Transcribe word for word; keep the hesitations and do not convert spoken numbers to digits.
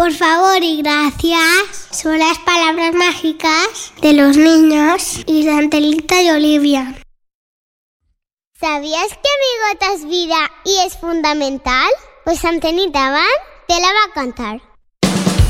Por favor y gracias son las palabras mágicas de los niños y de Antelita y Olivia. ¿Sabías que mi gota es vida y es fundamental? Pues Antenita Van te la va a contar.